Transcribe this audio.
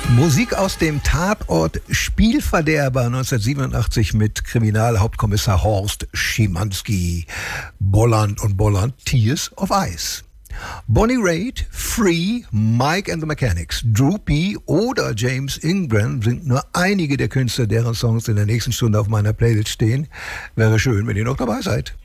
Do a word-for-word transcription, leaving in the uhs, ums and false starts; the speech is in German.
Musik aus dem Tatort Spielverderber neunzehnhundertsiebenundachtzig mit Kriminalhauptkommissar Horst Schimanski. Bolland und Bolland, Tears of Ice. Bonnie Raitt, Free, Mike and the Mechanics, Droopy oder James Ingram sind nur einige der Künstler, deren Songs in der nächsten Stunde auf meiner Playlist stehen. Wäre schön, wenn ihr noch dabei seid.